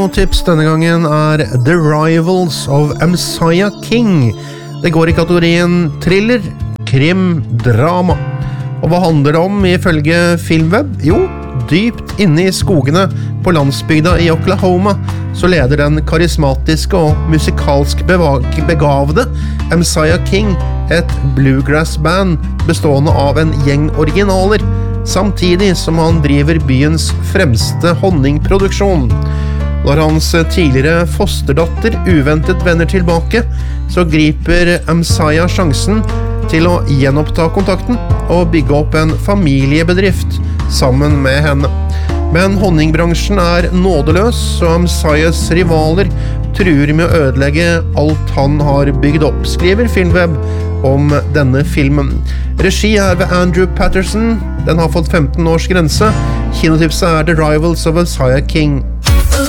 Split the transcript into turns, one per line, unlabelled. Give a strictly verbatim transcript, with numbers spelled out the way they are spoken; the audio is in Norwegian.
Tips denne gangen er The Rivals of Messiah King. Det går i kategorien thriller, krim, drama. Og hva handler det om ifølge Filmweb? Jo, dypt inne i skogene på landsbygda i Oklahoma så leder den karismatiske og musikalsk begavede Messiah King et bluegrass-band bestående av en gjeng originaler, samtidig som han driver byens fremste honningproduksjon. Når hans tidligere fosterdatter uventet vender tilbake, så griper Messiah sjansen til å gjenoppta kontakten og bygge opp en familiebedrift sammen med henne. Men honningbransjen er nådeløs, så Messiahs rivaler truer med å ødelegge alt han har bygd opp, skriver Filmweb om denne filmen. Regi er ved Andrew Patterson. Den har fått femten års grense. Kinotipset er The Rivals of Messiah King.